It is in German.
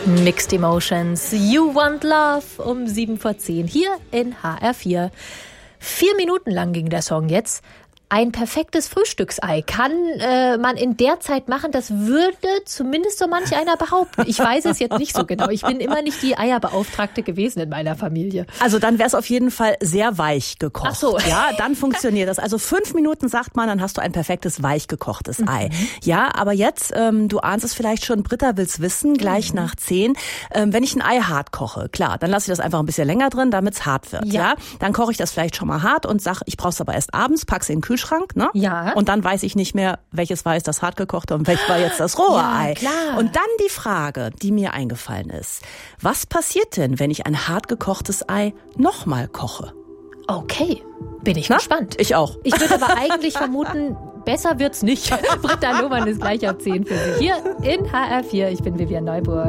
Mixed Emotions, You Want Love um 7:10 hier in HR4. 4 Minuten lang ging der Song jetzt. Ein perfektes Frühstücksei kann man in der Zeit machen, das würde zumindest so manch einer behaupten. Ich weiß es jetzt nicht so genau. Ich bin immer nicht die Eierbeauftragte gewesen in meiner Familie. Also dann wäre es auf jeden Fall sehr weich gekocht. Ach so. Ja, dann funktioniert das. Also 5 Minuten sagt man, dann hast du ein perfektes weich gekochtes Ei. Ja, aber jetzt, du ahnst es vielleicht schon, Britta will's wissen, gleich nach 10. Wenn ich ein Ei hart koche, klar, dann lasse ich das einfach ein bisschen länger drin, damit es hart wird. Ja. Dann koche ich das vielleicht schon mal hart und sag, ich brauche es aber erst abends, pack's in den Kühlschrank. Ne? Ja. Und dann weiß ich nicht mehr, welches war jetzt das hart gekochte und welches war jetzt das rohe Ei. Klar. Und dann die Frage, die mir eingefallen ist. Was passiert denn, wenn ich ein hart gekochtes Ei nochmal koche? Okay, bin ich gespannt. Ich auch. Ich würde aber eigentlich vermuten, besser wird's nicht. Britta Lohmann ist gleich ab 10 für Sie hier in HR4. Ich bin Vivian Neuburg.